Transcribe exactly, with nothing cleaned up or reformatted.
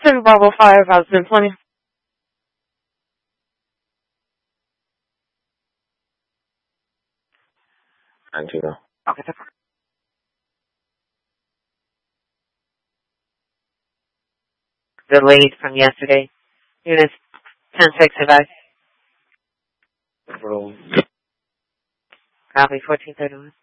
Seven Bravo Five, how's it plenty? Nine two zero. Okay, that's the lead from yesterday. Units ten six advice. Roll. Copy fourteen thirty one.